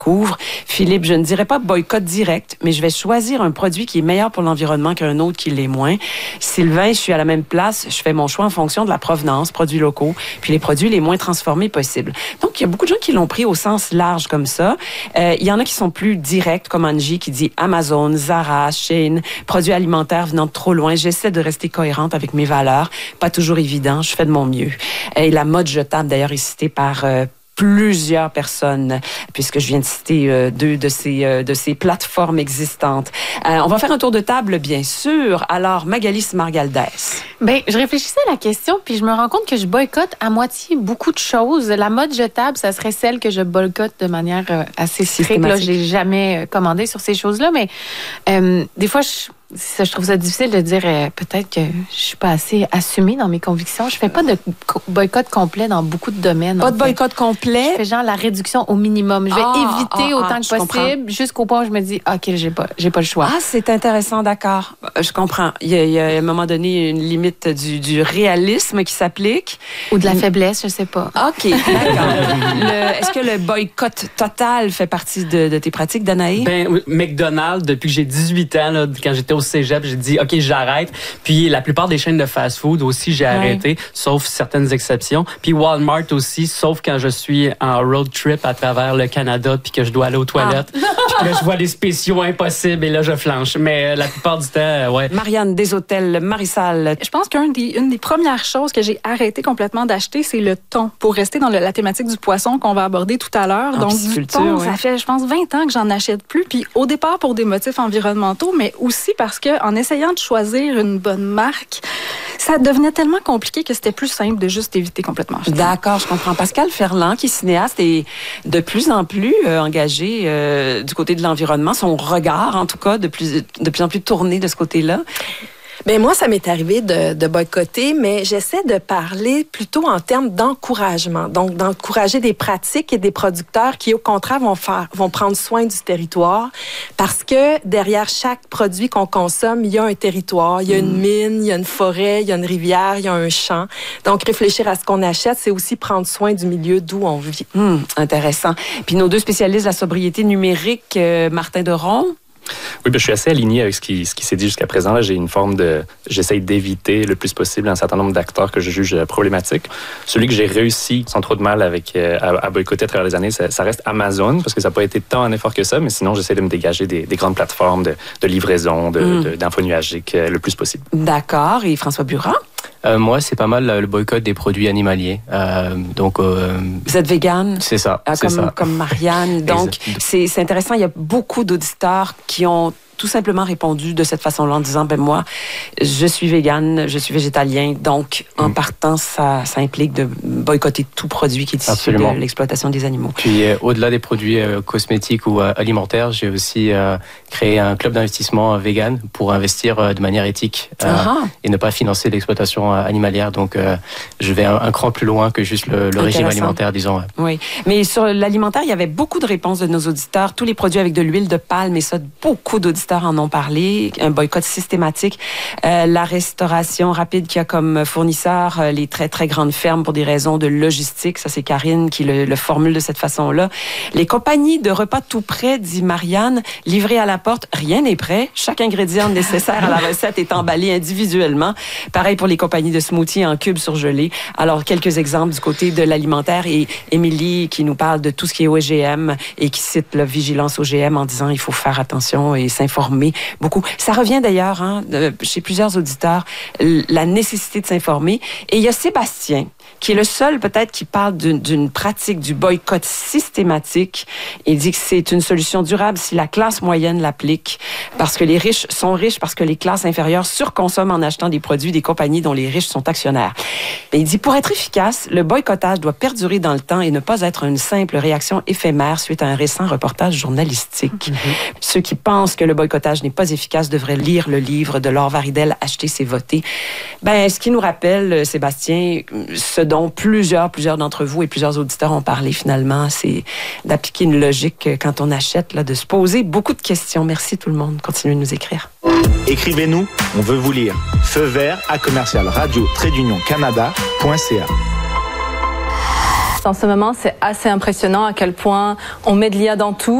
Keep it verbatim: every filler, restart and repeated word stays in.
couvre. Philippe, je ne dirais pas boycott direct, mais je vais choisir un produit qui est meilleur pour l'environnement qu'un autre qui l'est moins. Sylvain, je suis à la même place. Je fais mon choix en fonction de la provenance, produits locaux, puis les produits les moins transformés possibles. Donc, il y a beaucoup de gens qui l'ont pris au sens large comme ça. Euh, il y en a qui sont plus directs, comme Angie qui dit Amazon, Zara, Shein, produits alimentaires venant de trop loin. J'essaie de rester cohérente avec mes valeurs. Pas toujours évident. Je fais de mon mieux. Et la mode jetable, d'ailleurs, est citée par euh, plusieurs personnes, puisque je viens de citer euh, deux de ces, euh, de ces plateformes existantes. Euh, on va faire un tour de table, bien sûr. Alors, Magali Smargaldès. Bien, je réfléchissais à la question, puis je me rends compte que je boycotte à moitié beaucoup de choses. La mode jetable, ça serait celle que je boycotte de manière euh, assez stricte. Là, je n'ai jamais commandé sur ces choses-là, mais euh, des fois, je... Ça, je trouve ça difficile de dire euh, peut-être que je suis pas assez assumée dans mes convictions. Je fais pas de co- boycott complet dans beaucoup de domaines. Pas de boycott complet? Je fais genre la réduction au minimum. Je vais ah, éviter ah, autant ah, que possible jusqu'au point où je me dis OK, j'ai pas j'ai pas le choix. Ah, c'est intéressant, d'accord. Je comprends. Il y a, il y a à un moment donné une limite du, du réalisme qui s'applique. Ou de la faiblesse, je sais pas. OK, d'accord. Le, est-ce que le boycott total fait partie de, de tes pratiques, Danae? Ben, McDonald's, depuis que j'ai dix-huit ans, là, quand j'étais au cégep, j'ai dit, OK, j'arrête. Puis la plupart des chaînes de fast-food aussi, j'ai ouais. arrêté, sauf certaines exceptions. Puis Walmart aussi, sauf quand je suis en road trip à travers le Canada puis que je dois aller aux toilettes. Ah. Puis là, je vois des spéciaux impossibles et là, je flanche. Mais la plupart du temps, euh, ouais. Marianne Deshôtels, Marie-Salle. Je pense qu'une des, une des premières choses que j'ai arrêté complètement d'acheter, c'est le thon. Pour rester dans le, la thématique du poisson qu'on va aborder tout à l'heure. En Donc, du thon, ouais. ça fait, je pense, vingt ans que j'en achète plus. Puis au départ, pour des motifs environnementaux, mais aussi parce que en essayant de choisir une bonne marque, ça devenait tellement compliqué que c'était plus simple de juste éviter complètement. D'accord, je comprends. Pascal Ferland, qui est cinéaste, est de plus en plus euh, engagé euh, du côté de l'environnement. Son regard, en tout cas, de plus, de plus en plus tourné de ce côté-là. Bien, moi, ça m'est arrivé de, de boycotter, mais j'essaie de parler plutôt en termes d'encouragement. Donc, d'encourager des pratiques et des producteurs qui, au contraire, vont faire, vont prendre soin du territoire parce que derrière chaque produit qu'on consomme, il y a un territoire, il y a une mine, il y a une forêt, il y a une rivière, il y a un champ. Donc, réfléchir à ce qu'on achète, c'est aussi prendre soin du milieu d'où on vit. Hum, intéressant. Puis nos deux spécialistes de la sobriété numérique, euh, Martin Deron. Oui, bien, je suis assez aligné avec ce qui, ce qui s'est dit jusqu'à présent. Là, j'ai une forme de... J'essaye d'éviter le plus possible un certain nombre d'acteurs que je juge problématiques. Celui que j'ai réussi sans trop de mal avec, euh, à, à boycotter à travers les années, ça, ça reste Amazon, parce que ça n'a pas été tant un effort que ça, mais sinon, j'essaie de me dégager des, des grandes plateformes de, de livraison, de, mm. de, d'infos nuagiques euh, le plus possible. D'accord. Et François Burin? Euh, moi, c'est pas mal le boycott des produits animaliers. Euh, donc, euh, vous êtes végane? C'est ça. Euh, c'est comme, ça. comme Marianne. Donc, c'est, c'est intéressant. Il y a beaucoup d'auditeurs qui ont tout simplement répondu de cette façon-là en disant, ben moi, je suis végane, je suis végétalien, donc en mmh. partant, ça, ça implique de boycotter tout produit qui est issu Absolument. de l'exploitation des animaux. Puis euh, au-delà des produits euh, cosmétiques ou euh, alimentaires, j'ai aussi euh, créé un club d'investissement euh, vegan pour investir euh, de manière éthique euh, et ne pas financer l'exploitation euh, animalière. Donc euh, je vais un, un cran plus loin que juste le, le régime alimentaire, disons. Ouais. Oui, mais sur l'alimentaire, il y avait beaucoup de réponses de nos auditeurs, tous les produits avec de l'huile de palme, et ça, beaucoup d'auditeurs en ont parlé, un boycott systématique. Euh, la restauration rapide qui a comme fournisseur euh, les très, très grandes fermes pour des raisons de logistique. Ça, c'est Karine qui le, le formule de cette façon-là. Les compagnies de repas tout prêts, dit Marianne, livrées à la porte, rien n'est prêt. Chaque ingrédient nécessaire à la recette est emballé individuellement. Pareil pour les compagnies de smoothies en cubes surgelés. Alors, quelques exemples du côté de l'alimentaire et Émilie qui nous parle de tout ce qui est O G M et qui cite la vigilance O G M en disant il faut faire attention et s'informer beaucoup. Ça revient d'ailleurs hein, de, chez plusieurs auditeurs, la nécessité de s'informer. Et il y a Sébastien, qui est le seul peut-être qui parle d'une, d'une pratique du boycott systématique. Il dit que c'est une solution durable si la classe moyenne l'applique, parce que les riches sont riches, parce que les classes inférieures surconsomment en achetant des produits des compagnies dont les riches sont actionnaires. Et il dit, pour être efficace, le boycottage doit perdurer dans le temps et ne pas être une simple réaction éphémère suite à un récent reportage journalistique. Mm-hmm. Ceux qui pensent que le boycottage n'est pas efficace devraient lire le livre de Laure Varidel, Acheter, c'est voter. Ben, ce qui nous rappelle, Sébastien, ce dont plusieurs, plusieurs d'entre vous et plusieurs auditeurs ont parlé finalement, c'est d'appliquer une logique quand on achète, là, de se poser beaucoup de questions. Merci tout le monde. Continuez de nous écrire. Écrivez-nous, on veut vous lire. Feu vert à commercial radio trait d'union canada point c a. En ce moment, c'est assez impressionnant à quel point on met de l'I A dans tout.